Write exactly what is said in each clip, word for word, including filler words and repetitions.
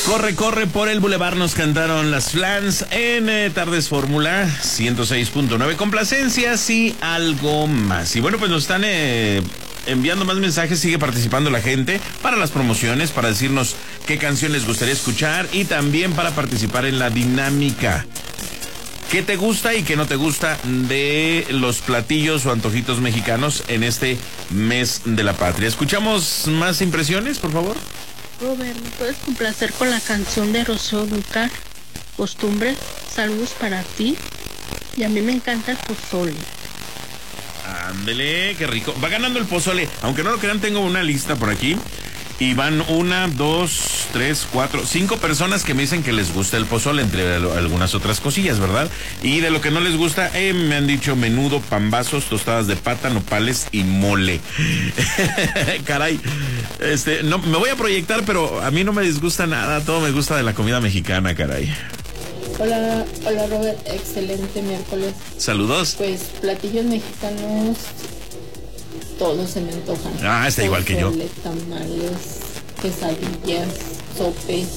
Corre, corre por el bulevar, nos cantaron las Flans en eh, Tardes Fórmula ciento seis punto nueve, complacencias y algo más. Y bueno, pues nos están eh, enviando más mensajes, sigue participando la gente para las promociones, para decirnos qué canción les gustaría escuchar y también para participar en la dinámica. ¿Qué te gusta y qué no te gusta de los platillos o antojitos mexicanos en este mes de la patria? ¿Escuchamos más impresiones, por favor? Robert, ¿me puedes complacer con la canción de Rocío Dúrcal, Costumbre? Saludos para ti. Y a mí me encanta el pozole. Ándele, qué rico. Va ganando el pozole. Aunque no lo crean, tengo una lista por aquí. Y van una, dos, tres, cuatro, cinco personas que me dicen que les gusta el pozole, entre algunas otras cosillas, ¿verdad? Y de lo que no les gusta, eh, me han dicho menudo, pambazos, tostadas de pata, nopales y mole. Caray, este, no, me voy a proyectar, pero a mí no me disgusta nada, todo me gusta de la comida mexicana, caray. Hola, hola Robert, excelente miércoles. Saludos. Pues platillos mexicanos, todos se me antojan. Ah, está igual que yo. Tamales, quesadillas, sope.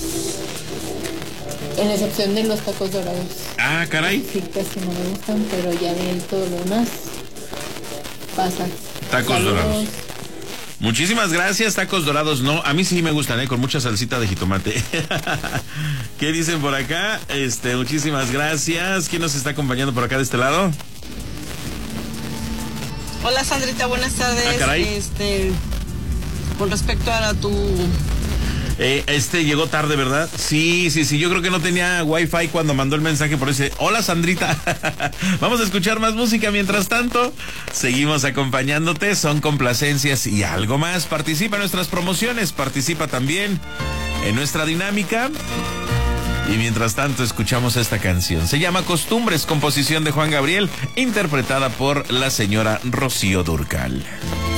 En excepción de los tacos dorados. Ah, caray. Sí, casi no me gustan, pero ya de todo lo demás pasa. Tacos Saludos. dorados. Muchísimas gracias, tacos dorados no, a mí sí me gustan, ¿eh? Con mucha salsita de jitomate. ¿Qué dicen por acá? Este, muchísimas gracias. ¿Quién nos está acompañando por acá de este lado? Hola Sandrita, buenas tardes. Ah, caray. Este, con respecto a tu... Eh, este llegó tarde, ¿verdad? Sí, sí, sí, yo creo que no tenía wifi cuando mandó el mensaje, por eso dice, hola Sandrita. Vamos a escuchar más música mientras tanto. Seguimos acompañándote, son complacencias y algo más. Participa en nuestras promociones, participa también en nuestra dinámica. Y mientras tanto escuchamos esta canción. Se llama Costumbres, composición de Juan Gabriel, interpretada por la señora Rocío Dúrcal.